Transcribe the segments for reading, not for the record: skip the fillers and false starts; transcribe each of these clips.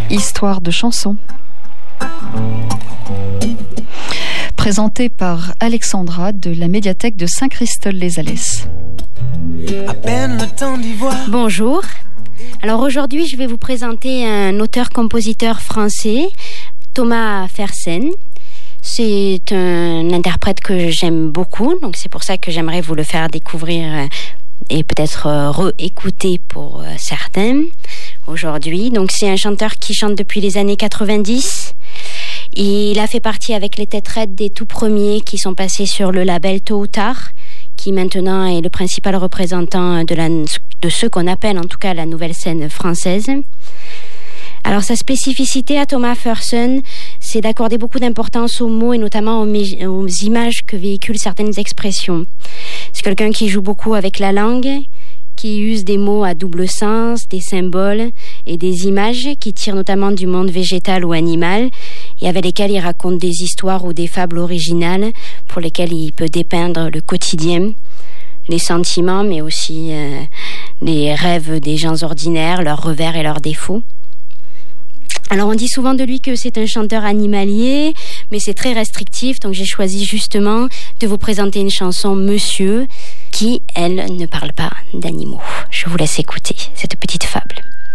Histoire de chansons. Présenté par Alexandra de la médiathèque de Saint-Christol-les-Alès. Bonjour. Alors aujourd'hui, je vais vous présenter un auteur-compositeur français, Thomas Fersen. C'est un interprète que j'aime beaucoup, donc c'est pour ça que j'aimerais vous le faire découvrir et peut-être réécouter pour certains aujourd'hui. Donc c'est un chanteur qui chante depuis les années 90. Il a fait partie avec les Têtes Raides des tout premiers qui sont passés sur le label Tôt ou Tard, qui maintenant est le principal représentant de ce qu'on appelle en tout cas la nouvelle scène française. Alors sa spécificité à Thomas Fersen, c'est d'accorder beaucoup d'importance aux mots et notamment aux images que véhiculent certaines expressions. C'est quelqu'un qui joue beaucoup avec la langue, qui use des mots à double sens, des symboles et des images qui tirent notamment du monde végétal ou animal et avec lesquels il raconte des histoires ou des fables originales pour lesquelles il peut dépeindre le quotidien, les sentiments mais aussi les rêves des gens ordinaires, leurs revers et leurs défauts. Alors on dit souvent de lui que c'est un chanteur animalier, mais c'est très restrictif, donc j'ai choisi justement de vous présenter une chanson Monsieur, qui, elle, ne parle pas d'animaux. Je vous laisse écouter cette petite fable.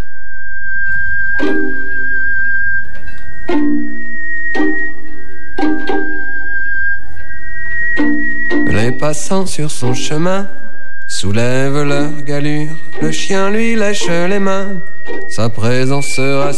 Les passants sur son chemin soulèvent leur galure. Le chien lui lèche les mains, sa présence sera